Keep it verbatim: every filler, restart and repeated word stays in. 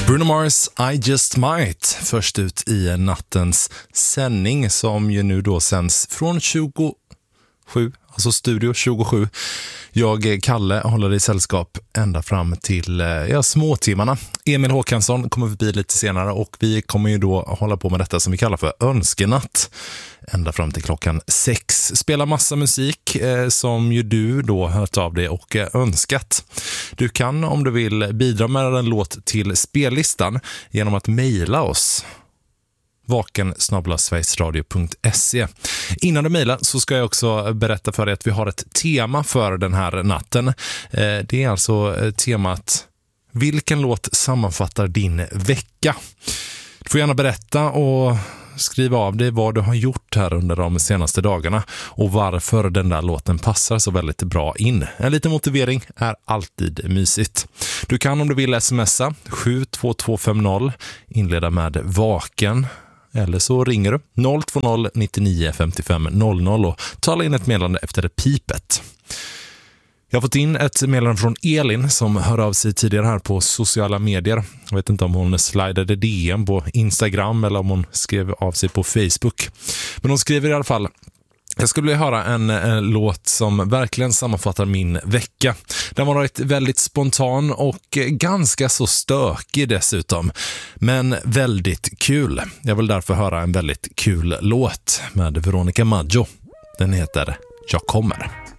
Bruno Mars, I Just Might, först ut i nattens sändning som ju nu då sänds från tjugosju, alltså Studio tjugosju. Jag, Kalle, håller i sällskap ända fram till ja, småtimmarna. Emil Håkansson kommer förbi lite senare och vi kommer ju då hålla på med detta som vi kallar för önskenatt. Ända fram till klockan sex. Spela massa musik eh, som ju du då hört av dig och eh, önskat. Du kan om du vill bidra med en låt till spellistan genom att mejla oss. vaken snabel-a sverigesradio punkt se. Innan du mejlar så ska jag också berätta för dig att vi har ett tema för den här natten. Eh, det är alltså temat vilken låt sammanfattar din vecka? Du får gärna berätta och skriva av dig vad du har gjort här under de senaste dagarna och varför den där låten passar så väldigt bra in. En liten motivering är alltid mysigt. Du kan om du vill smsa sju två två fem noll, inleda med vaken, eller så ringer du noll två noll nio nio fem fem noll noll och tala in ett meddelande efter pipet. Jag har fått in ett meddelande från Elin som hör av sig tidigare här på sociala medier. Jag vet inte om hon slidade D M på Instagram eller om hon skrev av sig på Facebook. Men hon skriver i alla fall: jag skulle vilja höra en, en låt som verkligen sammanfattar min vecka. Den har varit väldigt spontan och ganska så stökig dessutom. Men väldigt kul. Jag vill därför höra en väldigt kul låt med Veronica Maggio. Den heter Jag kommer.